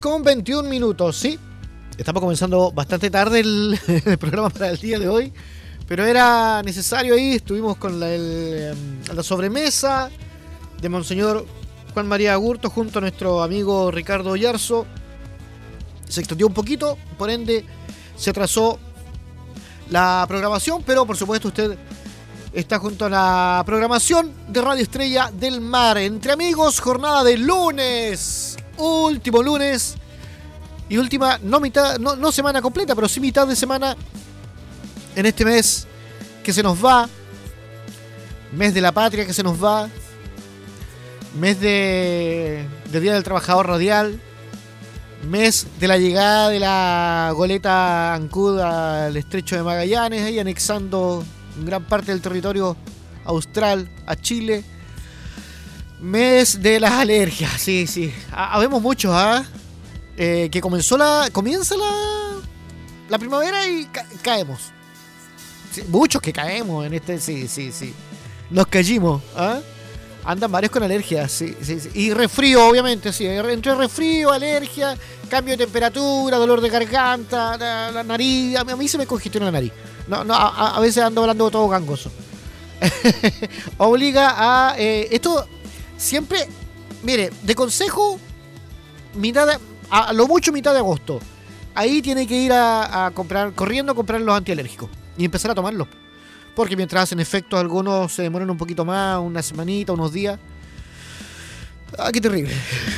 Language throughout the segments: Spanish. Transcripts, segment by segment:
Con 21 minutos, sí. Estamos comenzando bastante tarde el programa para el día de hoy, pero era necesario ahí. Estuvimos con la sobremesa de Monseñor Juan María Agurto junto a nuestro amigo Ricardo Yarzo. Se extendió un poquito, por ende se atrasó la programación, pero por supuesto usted está junto a la programación de Radio Estrella del Mar. Entre amigos, jornada de lunes, último lunes y última, no semana completa, pero sí mitad de semana en este mes que se nos va, mes de la patria que se nos va, mes de Día del Trabajador Radial, mes de la llegada de la goleta Ancud al estrecho de Magallanes, ahí anexando gran parte del territorio austral a Chile. Mes de las alergias, sí. Habemos muchos, que comienza la primavera y caemos. Sí, muchos que caemos en este, sí. Nos caímos, Andan varios con alergias, sí. Y resfrío, obviamente, sí. Entre resfrío, alergia, cambio de temperatura, dolor de garganta, la nariz. A mí se me congestiona la nariz. A veces ando hablando todo gangoso. Obliga a... esto siempre... Mire, de consejo, a lo mucho mitad de agosto. Ahí tiene que ir corriendo a comprar los antialérgicos y empezar a tomarlos. Porque mientras hacen efectos, algunos se demoran un poquito más, una semanita, unos días. ¡Qué terrible!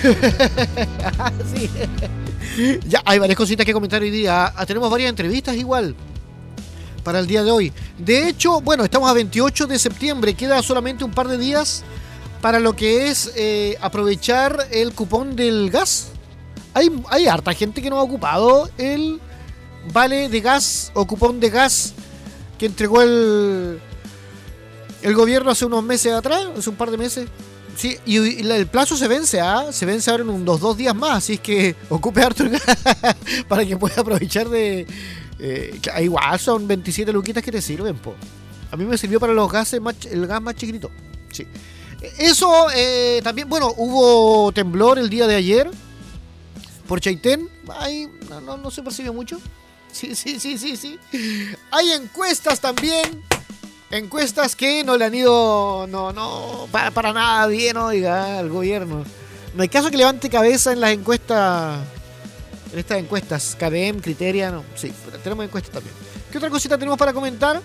Sí. Ya, hay varias cositas que comentar hoy día. Tenemos varias entrevistas igual para el día de hoy. De hecho, bueno, estamos a 28 de septiembre. Queda solamente un par de días para lo que es aprovechar el cupón del gas. Hay harta gente que no ha ocupado el vale de gas o cupón de gas que entregó el gobierno hace unos meses atrás, hace un par de meses. Sí, y el plazo se vence, se vence ahora en unos 2 días más, así es que ocupe harto el gas para que pueda aprovechar de... igual son 27 luquitas que te sirven, po. A mí me sirvió para los gases, el gas más chiquitito. Sí. Eso también, bueno, hubo temblor el día de ayer por Chaitén. Ahí no se percibe mucho. Sí. Hay encuestas también. Encuestas que no le han ido para nada bien, oiga, al gobierno. No hay caso que levante cabeza en las encuestas. En estas encuestas, KDM, Criteria, no. Sí, tenemos encuestas también. ¿Qué otra cosita tenemos para comentar?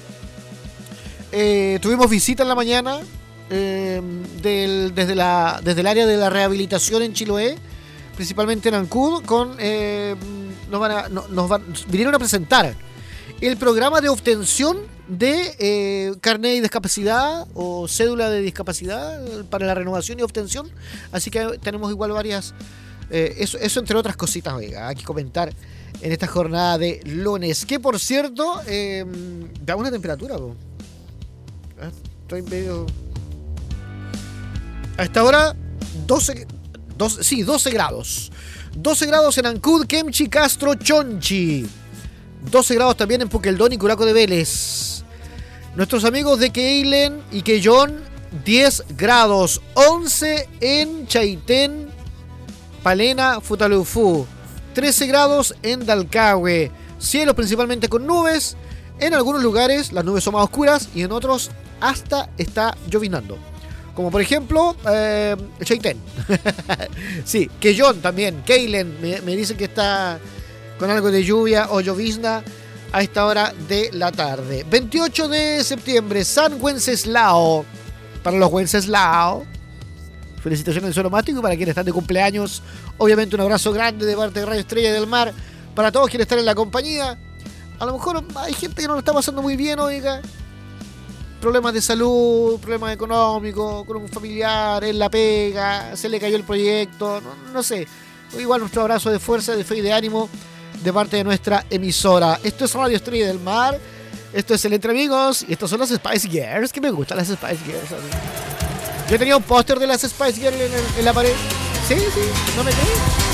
Tuvimos visita en la mañana desde el área de la rehabilitación en Chiloé, principalmente en Ancud, vinieron a presentar el programa de obtención de carnet de discapacidad o cédula de discapacidad para la renovación y obtención. Así que tenemos igual varias, eso entre otras cositas, oiga, hay que comentar en esta jornada de lunes. Que por cierto, da una temperatura, estoy medio... A esta hora, 12 grados. 12 grados en Ancud, Kemchi, Castro, Chonchi. 12 grados también en Puqueldón y Curaco de Vélez. Nuestros amigos de Keilen y Quellón, 10 grados. 11 en Chaitén, Palena, Futaleufú. 13 grados en Dalcahue. Cielos principalmente con nubes. En algunos lugares las nubes son más oscuras y en otros hasta está llovinando. Como por ejemplo, Chaitén. Sí, Quellón también. Keilen me dicen que está con algo de lluvia o llovizna a esta hora de la tarde. 28 de septiembre, San Wenceslao. Para los Wenceslao, felicitaciones en su aromático. Y para quienes están de cumpleaños, obviamente un abrazo grande de parte de Radio Estrella del Mar. Para todos quienes están en la compañía. A lo mejor hay gente que no lo está pasando muy bien, oiga. Problemas de salud, problemas económicos, con un familiar, en la pega, se le cayó el proyecto, no sé. Igual nuestro abrazo de fuerza, de fe y de ánimo de parte de nuestra emisora. Esto es Radio Estrella del Mar, esto es el Entre Amigos y estos son las Spice Girls, que me gustan las Spice Girls. Yo tenía un póster de las Spice Girls en la pared. Sí, ¿no me crees?